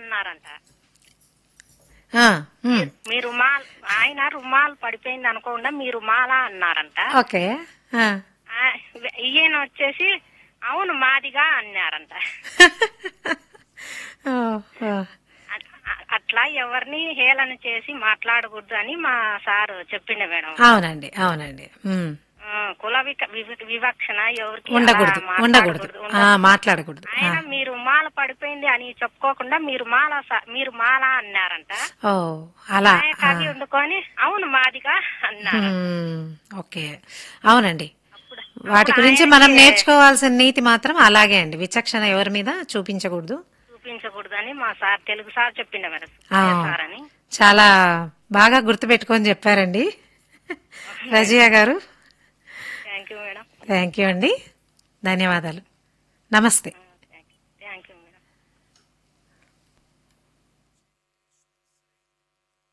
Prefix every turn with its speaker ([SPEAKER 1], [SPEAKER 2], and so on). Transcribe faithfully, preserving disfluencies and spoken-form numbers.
[SPEAKER 1] అన్నారంట.
[SPEAKER 2] ఆ, ఉమ్,
[SPEAKER 1] మీ రుమాల్ ఆయన రుమాల్ పడిపోయింది అనుకోకుండా మీ రుమాలా అన్నారంట.
[SPEAKER 2] ఓకే. ఆ.
[SPEAKER 1] ఆ, ఈయన వచ్చేసి అవును మాదిగా అన్నారంట.
[SPEAKER 2] ఓ, ఓ.
[SPEAKER 1] అ- అ- అట్లా ఎవరిని హేళన చేసి మాట్లాడకూడదు అని మా సారు చెప్పిండే మేడం.
[SPEAKER 2] అవునండి, అవునండి. ఉమ్.
[SPEAKER 1] ఆ, కుల విక- వివ- వివక్షణ ఎవరికి అలా
[SPEAKER 2] ఉండకూడదు, ఉండకూడదు.
[SPEAKER 1] మాట్లాడకూడదు
[SPEAKER 2] ఆ,
[SPEAKER 1] ఉండదు.
[SPEAKER 2] మాట్లాడకూడదు. ఆ.
[SPEAKER 1] ఆయన మీరు మాల పడిపోయింది అని చెప్పుకోకుండా మీరు మాల స- మీరు మాల అన్నారంట.
[SPEAKER 2] ఓ, అలా.
[SPEAKER 1] ఆయన
[SPEAKER 2] ఆ.
[SPEAKER 1] కవి వండుకొని అవును మాదిగా అన్నారు.
[SPEAKER 2] ఉమ్, ఓకే. అవునండి.
[SPEAKER 1] అప్పుడు
[SPEAKER 2] వాటి
[SPEAKER 1] అప్పుడు
[SPEAKER 2] గురించి
[SPEAKER 1] ఆయనకి
[SPEAKER 2] మనం నేర్చుకోవాల్సిన నీతి మాత్రం అలాగే అండి, విచక్షణ ఎవరి మీద చూపించకూడదు.
[SPEAKER 1] చూపించకూడదని మా సార్ తెలుగు సార్ చెప్పిండే మరి
[SPEAKER 2] ఆ,
[SPEAKER 1] సార్ అని.
[SPEAKER 2] చాలా బాగా గుర్తుపెట్టుకొని చెప్పారండి రజియా గారు.
[SPEAKER 1] Thank you madam.
[SPEAKER 2] Thank you అండి, ధన్యవాదాలు, నమస్తే.